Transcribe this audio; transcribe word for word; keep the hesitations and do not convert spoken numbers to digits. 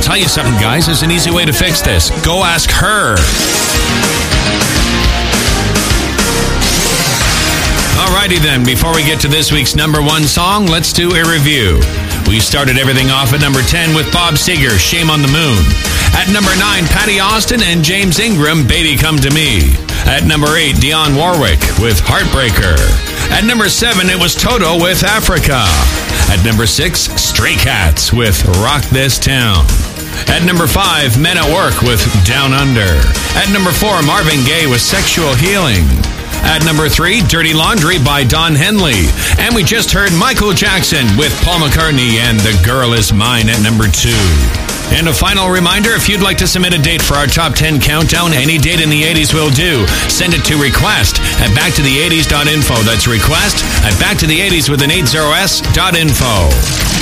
tell you something, guys. There's an easy way to fix this. Go ask her. Alrighty then, before we get to this week's number one song, let's do a review. We started everything off at number ten with Bob Seger, Shame on the Moon. At number nine, Patty Austin and James Ingram, Baby Come to Me. At number eight, Dionne Warwick with Heartbreaker. At number seven, it was Toto with Africa. At number six, Stray Cats with Rock This Town. At number five, Men at Work with Down Under. At number four, Marvin Gaye with Sexual Healing. At number three, Dirty Laundry by Don Henley. And we just heard Michael Jackson with Paul McCartney and The Girl Is Mine at number two. And a final reminder, if you'd like to submit a date for our top ten countdown, any date in the eighties will do. Send it to request at back to the eighties dot info. That's request at back to the eighties with an eight zero s dot info.